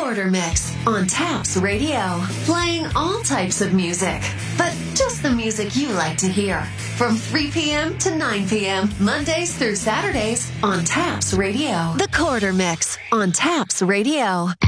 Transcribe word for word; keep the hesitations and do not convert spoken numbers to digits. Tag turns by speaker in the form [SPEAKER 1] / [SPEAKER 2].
[SPEAKER 1] Quarter Mix on Taps Radio. Playing all types of music, but just the music you like to hear. From three p.m. to nine p.m., Mondays through Saturdays on Taps Radio. The Quarter Mix on Taps Radio.